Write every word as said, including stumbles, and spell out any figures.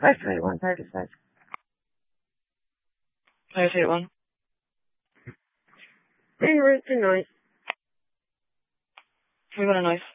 Five two eight one, thirty five. Five eight one. En route to Nice. We got a knife.